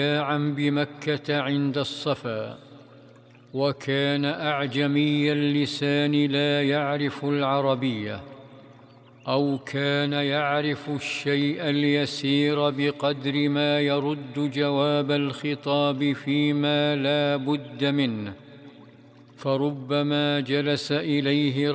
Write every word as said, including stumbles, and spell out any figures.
وداعا بمكة عند الصفا، وكان أعجمي اللسان لا يعرف العربية، أو كان يعرف الشيء اليسير بقدر ما يرد جواب الخطاب فيما لا بد منه، فربما جلس إليه